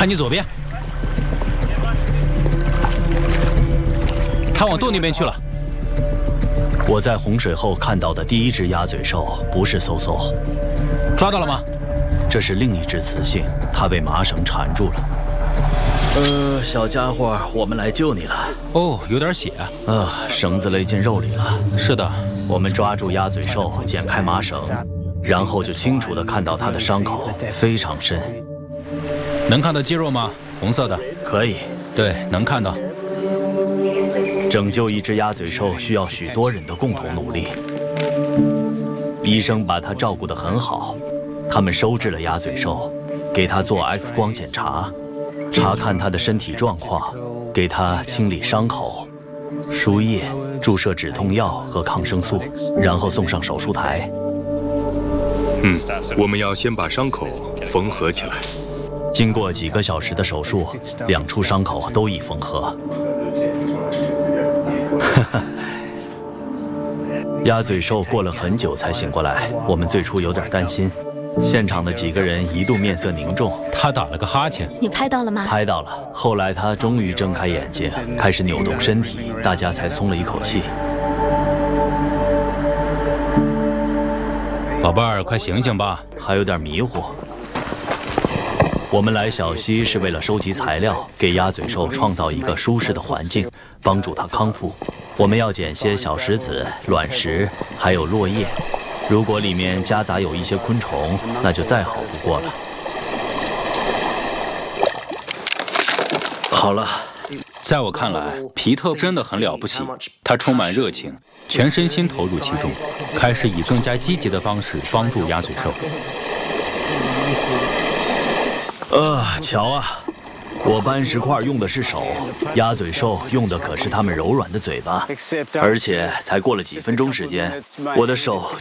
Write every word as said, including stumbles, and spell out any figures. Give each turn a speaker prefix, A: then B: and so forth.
A: 看你左边，它往洞那边去了。
B: 我在洪水后看到的第一只鸭嘴兽不是嗖嗖，
A: 抓到了吗？
B: 这是另一只雌性，它被麻绳缠住了。呃，小家伙，我们来救你了。
A: 哦，有点血啊。
B: 呃，绳子勒进肉里了。
A: 是的，
B: 我们抓住鸭嘴兽，剪开麻绳，然后就清楚地看到它的伤口非常深。
A: 能看到肌肉吗？红色的。
B: 可以。
A: 对，能看到。
B: 拯救一只鸭嘴兽需要许多人的共同努力。医生把它照顾得很好，他们收治了鸭嘴兽，给它做 X 光检查，查看它的身体状况，给它清理伤口、输液、注射止痛药和抗生素，然后送上手术台。
C: 嗯，我们要先把伤口缝合起来。
B: 经过几个小时的手术，两处伤口都已缝合。鸭嘴兽过了很久才醒过来，我们最初有点担心。现场的几个人一度面色凝重。
A: 他打了个哈欠。
D: 你拍到了吗？
B: 拍到了。后来他终于睁开眼睛，开始扭动身体，大家才松了一口气。
A: 宝贝儿，快醒醒吧，
B: 还有点迷糊。我们来小溪是为了收集材料，给鸭嘴兽创造一个舒适的环境，帮助它康复。我们要捡些小石子、卵石，还有落叶。如果里面夹杂有一些昆虫，那就再好不过了。好了，
A: 在我看来，皮特真的很了不起，他充满热情，全身心投入其中，开始以更加积极的方式帮助鸭嘴兽。
B: 呃，瞧啊，我搬石块用的是手，鸭嘴兽用的可是它们柔软的嘴巴，而且才过了几分钟时间，我的手